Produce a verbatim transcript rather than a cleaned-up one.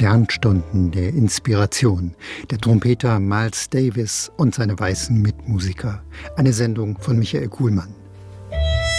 Sternstunden der Inspiration. Der Trompeter Miles Davis und seine weißen Mitmusiker. Eine Sendung von Michael Kuhlmann.